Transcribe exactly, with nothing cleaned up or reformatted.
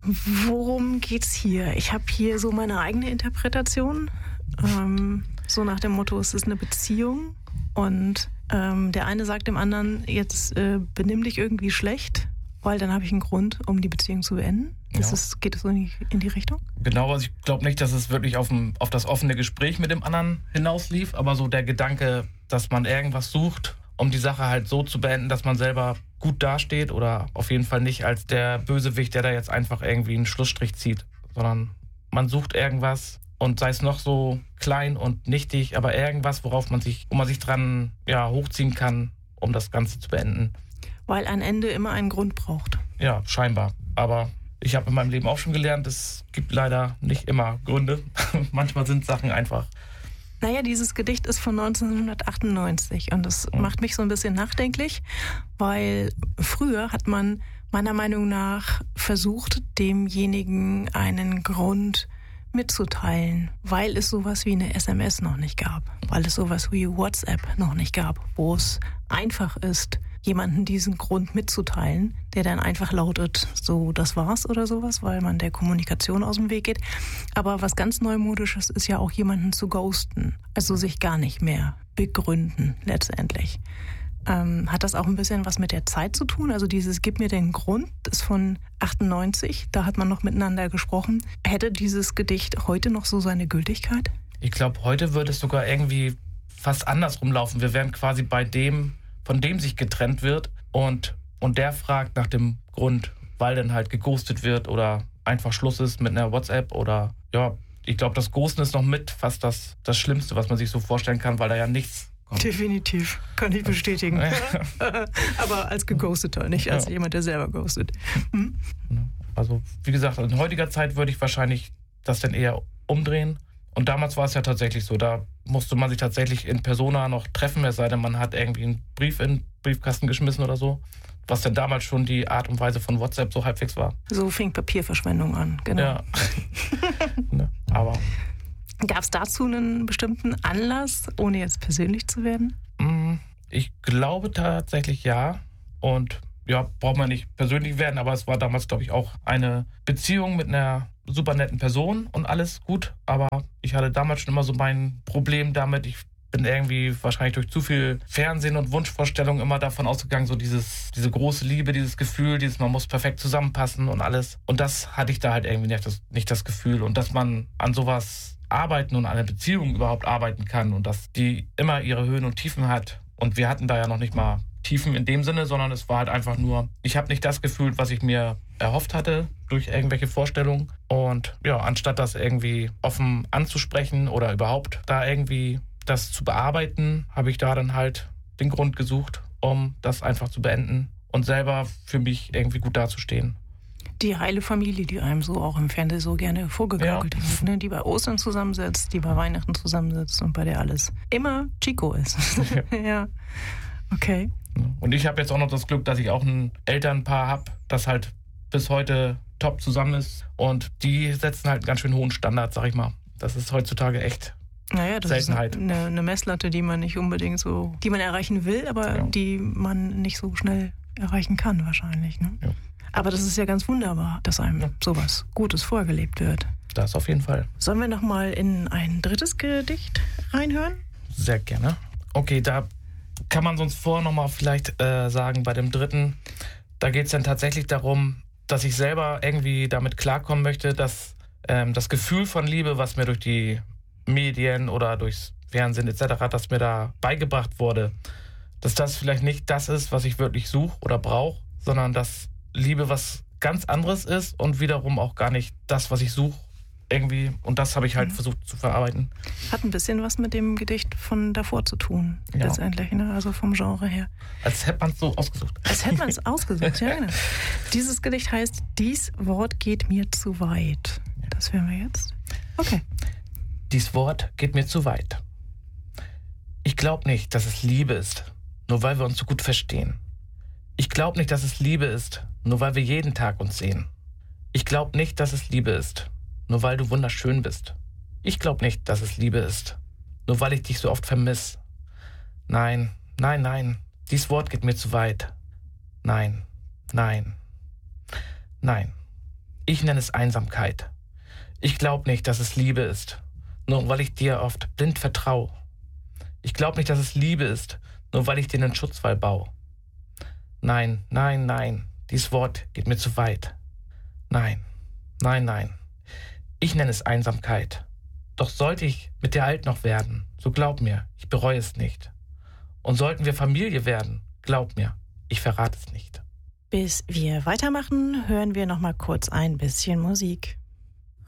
Worum geht's hier? Ich habe hier so meine eigene Interpretation. Ähm, so nach dem Motto, es ist eine Beziehung und ähm, der eine sagt dem anderen, jetzt äh, benimm dich irgendwie schlecht, weil dann habe ich einen Grund, um die Beziehung zu beenden. Das Ja. ist, geht es so in die, in die Richtung? Genau, also ich glaube nicht, dass es wirklich auf, dem, auf das offene Gespräch mit dem anderen hinauslief, aber so der Gedanke, dass man irgendwas sucht, um die Sache halt so zu beenden, dass man selber gut dasteht oder auf jeden Fall nicht als der Bösewicht, der da jetzt einfach irgendwie einen Schlussstrich zieht, sondern man sucht irgendwas und sei es noch so klein und nichtig, aber irgendwas, worauf man sich, wo man sich dran ja, hochziehen kann, um das Ganze zu beenden. Weil ein Ende immer einen Grund braucht. Ja, scheinbar. Aber ich habe in meinem Leben auch schon gelernt, es gibt leider nicht immer Gründe. Manchmal sind Sachen einfach. Naja, dieses Gedicht ist von neunzehnhundertachtundneunzig und das Mhm. macht mich so ein bisschen nachdenklich, weil früher hat man meiner Meinung nach versucht, demjenigen einen Grund mitzuteilen, weil es sowas wie eine S M S noch nicht gab, weil es sowas wie WhatsApp noch nicht gab, wo es einfach ist, jemanden diesen Grund mitzuteilen, der dann einfach lautet, so, das war's oder sowas, weil man der Kommunikation aus dem Weg geht. Aber was ganz Neumodisches ist ja auch, jemanden zu ghosten, also sich gar nicht mehr begründen letztendlich. Ähm, hat das auch ein bisschen was mit der Zeit zu tun? Also dieses Gib mir den Grund ist von achtundneunzig, da hat man noch miteinander gesprochen. Hätte dieses Gedicht heute noch so seine Gültigkeit? Ich glaube, heute würde es sogar irgendwie fast andersrum laufen. Wir wären quasi bei dem, von dem sich getrennt wird und, und der fragt nach dem Grund, weil dann halt geghostet wird oder einfach Schluss ist mit einer WhatsApp oder ja, ich glaube, das Ghosten ist noch mit fast das, das Schlimmste, was man sich so vorstellen kann, weil da ja nichts kommt. Definitiv, kann ich bestätigen. Aber als Geghosteter, nicht als Ja. jemand, der selber ghostet. Hm? Also wie gesagt, in heutiger Zeit würde ich wahrscheinlich das dann eher umdrehen. Und damals war es ja tatsächlich so, da musste man sich tatsächlich in Persona noch treffen, es sei denn, man hat irgendwie einen Brief in den Briefkasten geschmissen oder so, was dann damals schon die Art und Weise von WhatsApp so halbwegs war. So fing Papierverschwendung an, genau. Ja. Ne, aber Gab es dazu einen bestimmten Anlass, ohne jetzt persönlich zu werden? mh, ich glaube tatsächlich ja. Und ja, braucht man nicht persönlich werden, aber es war damals, glaube ich, auch eine Beziehung mit einer super netten Person und alles gut. Aber ich hatte damals schon immer so mein Problem damit. Ich bin irgendwie wahrscheinlich durch zu viel Fernsehen und Wunschvorstellungen immer davon ausgegangen, so dieses, diese große Liebe, dieses Gefühl, dieses man muss perfekt zusammenpassen und alles. Und das hatte ich da halt irgendwie nicht das, nicht das Gefühl. Und dass man an sowas arbeiten und an einer Beziehung überhaupt arbeiten kann und dass die immer ihre Höhen und Tiefen hat. Und wir hatten da ja noch nicht mal Tiefen in dem Sinne, sondern es war halt einfach nur, ich habe nicht das gefühlt, was ich mir erhofft hatte durch irgendwelche Vorstellungen. Und ja, anstatt das irgendwie offen anzusprechen oder überhaupt da irgendwie das zu bearbeiten, habe ich da dann halt den Grund gesucht, um das einfach zu beenden und selber für mich irgendwie gut dazustehen. Die heile Familie, die einem so auch im Fernsehen so gerne vorgegaukelt Ja. wird, ne? Die bei Ostern zusammensitzt, die bei Weihnachten zusammensitzt und bei der alles immer Chico ist. Ja. Ja, okay. Und ich habe jetzt auch noch das Glück, dass ich auch ein Elternpaar habe, das halt bis heute top zusammen ist. Und die setzen halt einen ganz schön hohen Standard, sag ich mal. Das ist heutzutage echt Naja, das Seltenheit. ist eine, eine Messlatte, die man nicht unbedingt so, die man erreichen will, aber Ja. die man nicht so schnell erreichen kann wahrscheinlich. Ne? Ja. Aber das ist ja ganz wunderbar, dass einem Ja. sowas Gutes vorgelebt wird. das auf jeden Fall. Sollen wir noch mal in ein drittes Gedicht reinhören? Sehr gerne. Okay, da kann man sonst vorher nochmal vielleicht äh, sagen, bei dem dritten, da geht es dann tatsächlich darum, dass ich selber irgendwie damit klarkommen möchte, dass ähm, das Gefühl von Liebe, was mir durch die Medien oder durchs Fernsehen et cetera, das mir da beigebracht wurde, dass das vielleicht nicht das ist, was ich wirklich suche oder brauche, sondern dass Liebe was ganz anderes ist und wiederum auch gar nicht das, was ich suche irgendwie. Und das habe ich halt Mhm. versucht zu verarbeiten. Hat ein bisschen was mit dem Gedicht von davor zu tun, Ja. letztendlich, ne? Also vom Genre her. Als hätte man es so ausgesucht. Als hätte man es ausgesucht, ja genau. Dieses Gedicht heißt, dies Wort geht mir zu weit. Das hören wir jetzt. Okay. Dies Wort geht mir zu weit. Ich glaube nicht, dass es Liebe ist, nur weil wir uns so gut verstehen. Ich glaube nicht, dass es Liebe ist, nur weil wir jeden Tag uns sehen. Ich glaube nicht, dass es Liebe ist, nur weil du wunderschön bist. Ich glaube nicht, dass es Liebe ist, nur weil ich dich so oft vermiss. Nein, nein, nein, dies Wort geht mir zu weit. Nein, nein, nein. Ich nenne es Einsamkeit. Ich glaube nicht, dass es Liebe ist, nur weil ich dir oft blind vertraue. Ich glaube nicht, dass es Liebe ist, nur weil ich dir einen Schutzwall baue. Nein, nein, nein, dieses Wort geht mir zu weit. Nein, nein, nein. Ich nenne es Einsamkeit. Doch sollte ich mit dir alt noch werden, so glaub mir, ich bereue es nicht. Und sollten wir Familie werden, glaub mir, ich verrate es nicht. Bis wir weitermachen, hören wir noch mal kurz ein bisschen Musik.